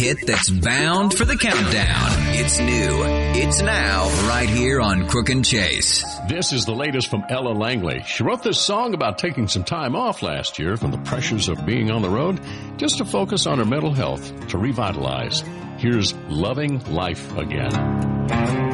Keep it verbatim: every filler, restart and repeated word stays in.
hit that's bound for the countdown. It's new. It's now, right here on Crook and Chase. This is the latest from Ella Langley. She wrote this song about taking some time off last year from the pressures of being on the road, just to focus on her mental health, to revitalize. Here's Loving Life Again.